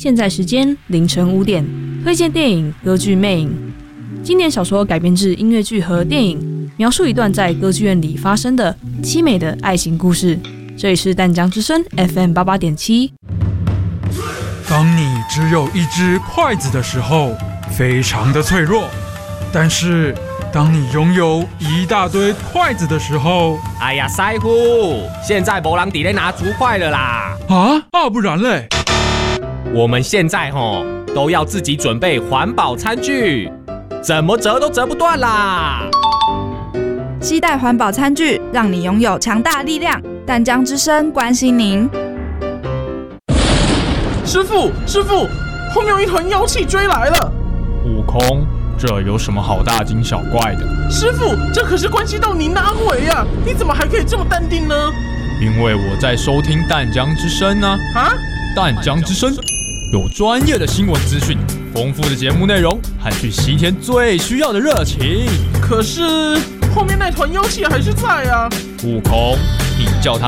现在时间凌晨5点，推荐电影《歌剧魅影》。经典小说改编至音乐剧和电影，描述一段在歌剧院里发生的凄美的爱情故事。这里是淡江之声 FM88.7。 当你只有一只筷子的时候，非常的脆弱；但是当你拥有一大堆筷子的时候， 哎呀，师傅，现在没人在拿竹筷了啦！ 不然嘞？ 我们现在都要自己准备环保餐具，怎么折都折不断啦！ 携带环保餐具，让你拥有强大力量。淡江之声关心您。 师傅，后面有一团妖气追来了！ 悟空，这有什么好大惊小怪的？ 师傅，这可是关系到您的安危啊！你怎么还可以这么淡定呢？ 因为我在收听淡江之声啊！淡江之声有专业的新闻资讯，丰富的节目内容和去西天最需要的热情。 可是后面那团妖气还是在啊！ 悟空，你叫他